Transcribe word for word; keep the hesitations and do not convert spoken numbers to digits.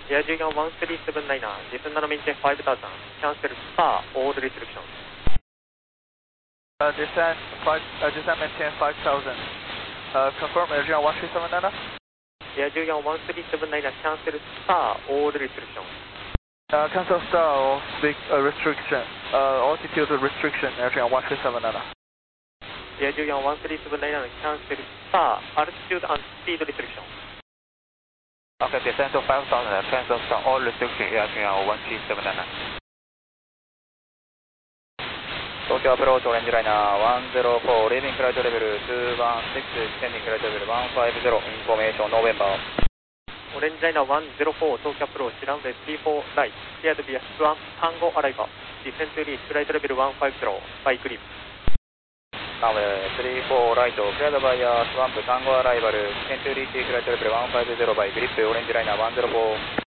エアじゅうよん、ワンスリーセブンナイン、ディスンナノメンテンファイブタウザン、キャンセル、スター、オールリストリクション。 Uh, descent, five, uh, descent maintain five thousand. Uh, confirm Air June one three seven nine. エアじゅうよん、ワンスリーセブンナイン、キャンセル、スター、オールリストリクション。 Uh, cancel star or big uh, restriction, uh, altitude restriction, Air June one three seven nine. エアじゅうよん、ワンスリーセブンナイン、キャンセル、スター、アルティチュード&スピードリストリクション。 Okay, descent to five thousand, cancel star, all restriction, Air June one three seven nine. 東京アプローチオレンジライナーワンゼロフォー、リービングフライトレベルにいちいち、ディセンディングフライトレベルいちごゼロ、インフォメーションノーベンバー。 オレンジライナーワンゼロフォー、東京アプローチランウェイスリーフォーライト、クリアドビアスワン、タンゴアライバー、ディセントリーチフライトレベルいちごゼロ、バイクリム。 ランウェイスリーフォーライト、クリアドバイヤースワンプ、タンゴアライバル、ディセントリーチフライトレベルいちごゼロ、バイグリップ、オレンジライナーワンゼロフォー。